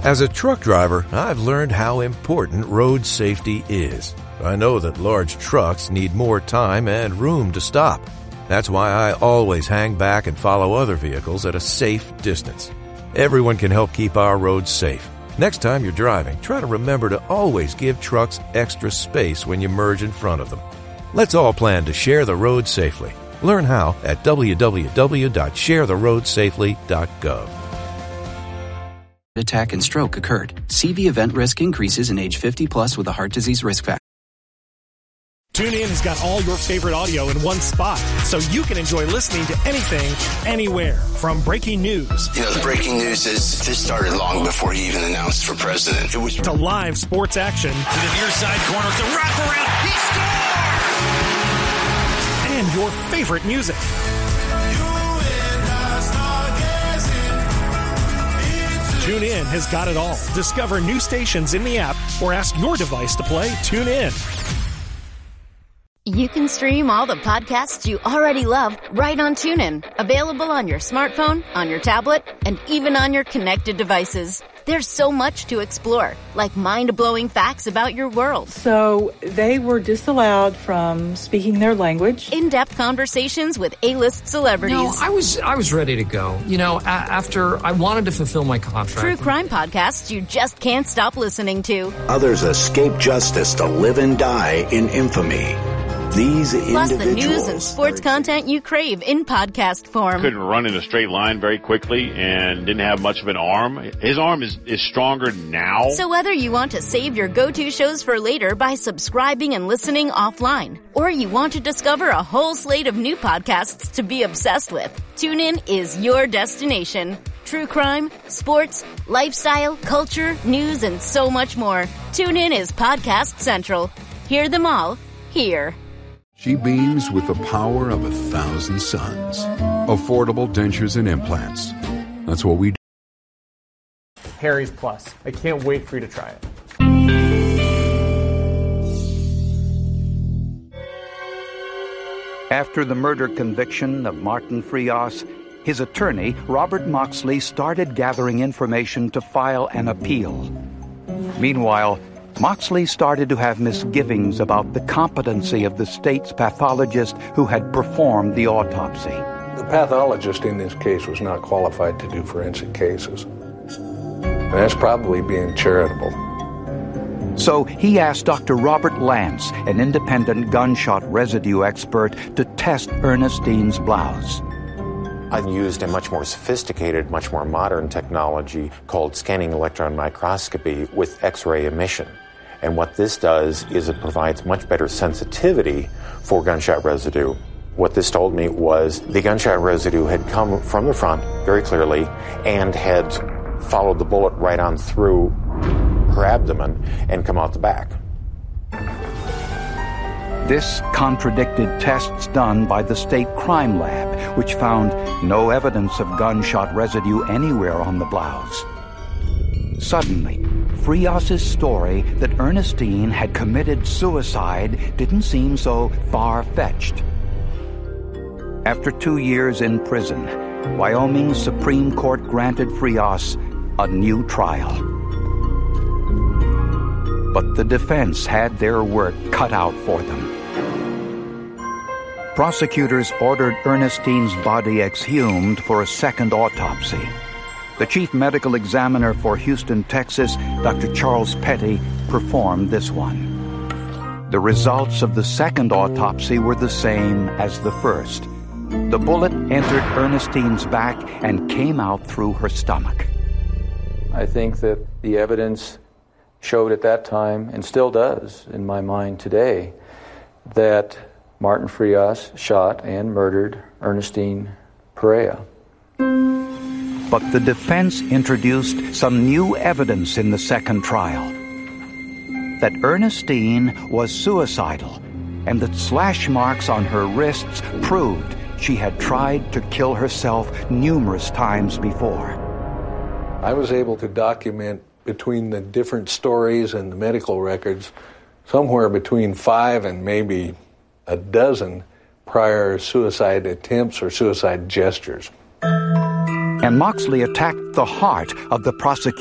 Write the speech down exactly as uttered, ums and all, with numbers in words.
As a truck driver, I've learned how important road safety is. I know that large trucks need more time and room to stop. That's why I always hang back and follow other vehicles at a safe distance. Everyone can help keep our roads safe. Next time you're driving, try to remember to always give trucks extra space when you merge in front of them. Let's all plan to share the road safely. Learn how at w w w dot share the road safely dot gov. Attack and stroke occurred. C V event risk increases in age fifty plus with a heart disease risk factor. TuneIn has got all your favorite audio in one spot, so you can enjoy listening to anything, anywhere. From breaking news. You know, the breaking news is this started long before he even announced for president. It was to live sports action. To the near side corner, the wraparound, he scores! And your favorite music. TuneIn has got it all. Discover new stations in the app or ask your device to play TuneIn. You can stream all the podcasts you already love right on TuneIn. Available on your smartphone, on your tablet, and even on your connected devices. There's so much to explore, like mind-blowing facts about your world. So they were disallowed from speaking their language. In-depth conversations with A-list celebrities. No, I was I was ready to go. You know, a- after I wanted to fulfill my contract. True crime podcasts you just can't stop listening to. Others escape justice to live and die in infamy. These Plus individuals... the news and sports content you crave in podcast form. Couldn't run in a straight line very quickly and didn't have much of an arm. His arm is, is stronger now. So whether you want to save your go-to shows for later by subscribing and listening offline, or you want to discover a whole slate of new podcasts to be obsessed with, TuneIn is your destination. True crime, sports, lifestyle, culture, news, and so much more. TuneIn is Podcast Central. Hear them all here. She beams with the power of a thousand suns. Affordable dentures and implants. That's what we do. Harry's Plus. I can't wait for you to try it. After the murder conviction of Martin Frias, his attorney, Robert Moxley, started gathering information to file an appeal. Meanwhile, Moxley started to have misgivings about the competency of the state's pathologist who had performed the autopsy. The pathologist in this case was not qualified to do forensic cases. And that's probably being charitable. So he asked Doctor Robert Lance, an independent gunshot residue expert, to test Ernestine's blouse. I've used a much more sophisticated, much more modern technology called scanning electron microscopy with X-ray emission. And what this does is it provides much better sensitivity for gunshot residue. What this told me was the gunshot residue had come from the front very clearly and had followed the bullet right on through her abdomen and come out the back. This contradicted tests done by the state crime lab, which found no evidence of gunshot residue anywhere on the blouse. Suddenly, Frias's story that Ernestine had committed suicide didn't seem so far-fetched. After two years in prison, Wyoming's Supreme Court granted Frias a new trial. But the defense had their work cut out for them. Prosecutors ordered Ernestine's body exhumed for a second autopsy. The chief medical examiner for Houston, Texas, Doctor Charles Petty, performed this one. The results of the second autopsy were the same as the first. The bullet entered Ernestine's back and came out through her stomach. I think that the evidence showed at that time, and still does in my mind today, that Martin Frias shot and murdered Ernestine Perea. But the defense introduced some new evidence in the second trial. That Ernestine was suicidal, and that slash marks on her wrists proved she had tried to kill herself numerous times before. I was able to document between the different stories and the medical records somewhere between five and maybe a dozen prior suicide attempts or suicide gestures. And Moxley attacked the heart of the prosecution.